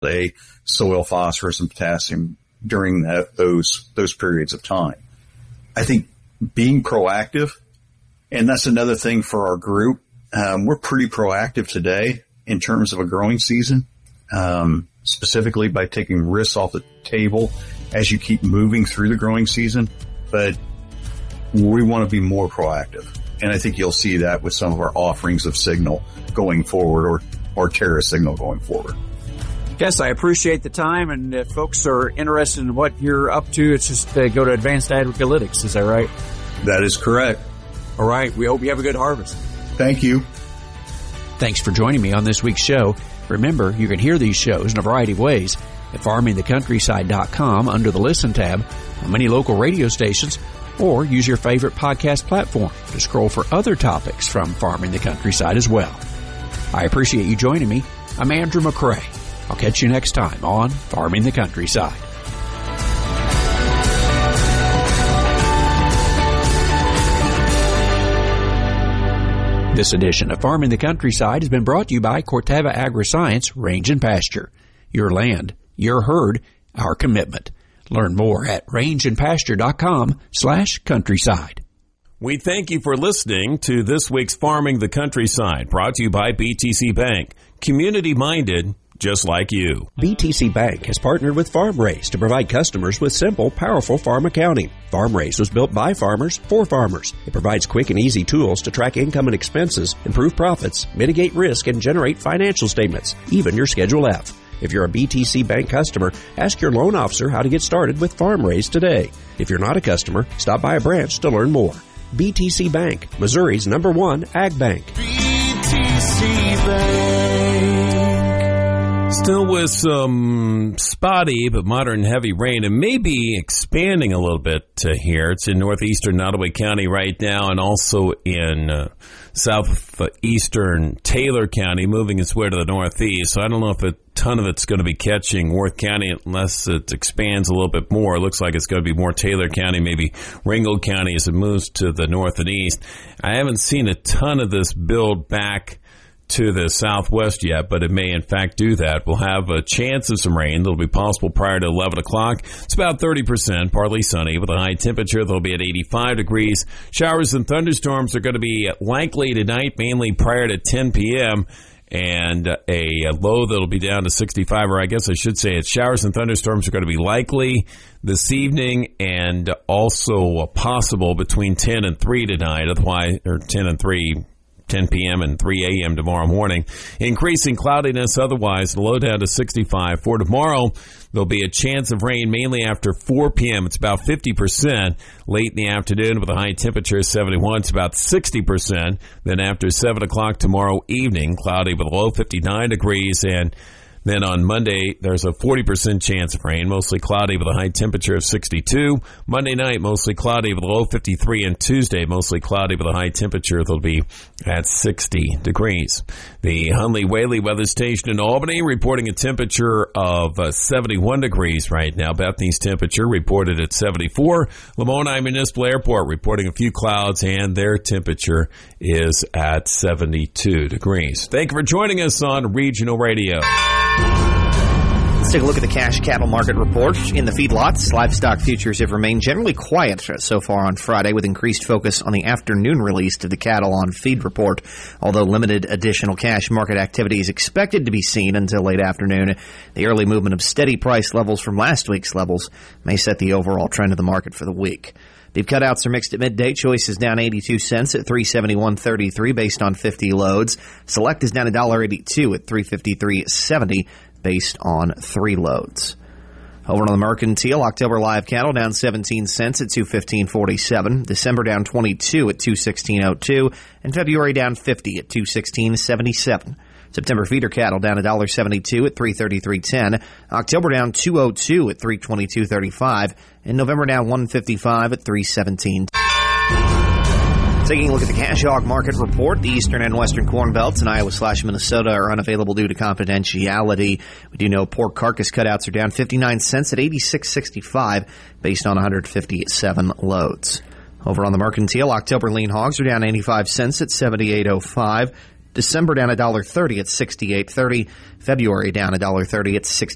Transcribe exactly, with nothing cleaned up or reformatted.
say soil phosphorus and potassium during that, those, those periods of time. I think being proactive, and that's another thing for our group. Um, we're pretty proactive today in terms of a growing season, um, specifically by taking risks off the table as you keep moving through the growing season. But we want to be more proactive. And I think you'll see that with some of our offerings of Signal going forward, or, or Terra Signal going forward. Yes, I appreciate the time, and if folks are interested in what you're up to, it's just uh, go to Advanced Agrilytics. Is that right? That is correct. All right. We hope you have a good harvest. Thank you. Thanks for joining me on this week's show. Remember, you can hear these shows in a variety of ways at farming the countryside dot com under the Listen tab, on many local radio stations, or use your favorite podcast platform to scroll for other topics from Farming the Countryside as well. I appreciate you joining me. I'm Andrew McCrae. I'll catch you next time on Farming the Countryside. This edition of Farming the Countryside has been brought to you by Corteva Agriscience Range and Pasture. Your land, your herd, our commitment. Learn more at rangeandpasture.com slash countryside. We thank you for listening to this week's Farming the Countryside, brought to you by B T C Bank. Community-minded, just like you. B T C Bank has partnered with FarmRaise to provide customers with simple, powerful farm accounting. FarmRaise was built by farmers for farmers. It provides quick and easy tools to track income and expenses, improve profits, mitigate risk, and generate financial statements, even your Schedule F. If you're a B T C Bank customer, ask your loan officer how to get started with FarmRaise today. If you're not a customer, stop by a branch to learn more. B T C Bank, Missouri's number one ag bank. B T C Bank. Still with some spotty but moderate and heavy rain, and maybe expanding a little bit uh, here. It's in northeastern Nottoway County right now, and also in uh, southeastern Taylor County, moving its way to the northeast. So I don't know if a ton of it's going to be catching Worth County unless it expands a little bit more. It looks like it's going to be more Taylor County, maybe Ringgold County as it moves to the north and east. I haven't seen a ton of this build back to the southwest yet, but it may in fact do that. We'll have a chance of some rain that'll be possible prior to eleven o'clock. It's about thirty percent, partly sunny with a high temperature that'll be at eighty-five degrees. Showers and thunderstorms are going to be likely tonight, mainly prior to ten p.m., and a low that'll be down to sixty-five, or I guess I should say it's showers and thunderstorms are going to be likely this evening, and also possible between ten and three tonight, otherwise, or ten and three, ten p.m. and three a.m. tomorrow morning. Increasing cloudiness otherwise, the low down to sixty-five. For tomorrow, there'll be a chance of rain mainly after four p.m. It's about fifty percent. Late in the afternoon with a high temperature of seventy-one, it's about sixty percent. Then after seven o'clock tomorrow evening, cloudy with a low fifty-nine degrees. And then on Monday, there's a forty percent chance of rain, mostly cloudy with a high temperature of sixty-two. Monday night, mostly cloudy with a low fifty-three. And Tuesday, mostly cloudy with a high temperature that'll be at sixty degrees. The Hunley-Whaley Weather Station in Albany reporting a temperature of uh, seventy-one degrees right now. Bethany's temperature reported at seventy-four. Lamoni Municipal Airport reporting a few clouds, and their temperature is at seventy-two degrees. Thank you for joining us on Regional Radio. Let's take a look at the cash cattle market report. In the feedlots, livestock futures have remained generally quiet so far on Friday, with increased focus on the afternoon release to the Cattle on Feed report. Although limited additional cash market activity is expected to be seen until late afternoon, the early movement of steady price levels from last week's levels may set the overall trend of the market for the week. Beef cutouts are mixed at midday. Choice is down eighty-two cents at three seventy-one thirty-three based on fifty loads. Select is down one dollar eighty-two at three fifty-three seventy based on three loads. Over on the mercantile, October live cattle down seventeen cents at two fifteen forty-seven. December down twenty-two at two sixteen oh two, and February down fifty at two sixteen seventy-seven. September feeder cattle down one dollar seventy-two at three thirty-three ten. October down two oh two at three twenty-two thirty-five. And November down one fifty-five at three seventeen. Taking a look at the cash hog market report, the eastern and western corn belts in Iowa slash Minnesota are unavailable due to confidentiality. We do know pork carcass cutouts are down fifty-nine cents at eighty-six sixty-five based on one hundred fifty-seven loads. Over on the mercantile, October lean hogs are down eighty-five cents at seventy-eight oh five. December down one dollar thirty at sixty-eight thirty. February down one dollar thirty at sixty.